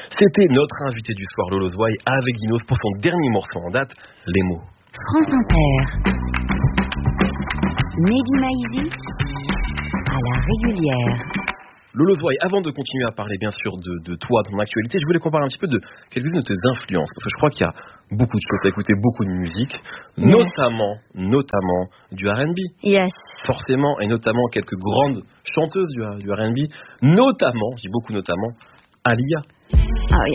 C'était notre invité du soir, Lolo Zouaï, avec Dinos pour son dernier morceau en date, Les mots. France Inter. Mehdi Maizi à la régulière. Lolo Zouaï, avant de continuer à parler bien sûr de toi, de ton actualité, je voulais qu'on parle un petit peu de quelques-unes de tes influences, parce que je crois qu'il y a beaucoup de choses, t'as écouté beaucoup de musique, notamment du R&B. Yes. Forcément, et notamment quelques grandes chanteuses du R&B, notamment, je dis beaucoup notamment, Aaliyah. Oh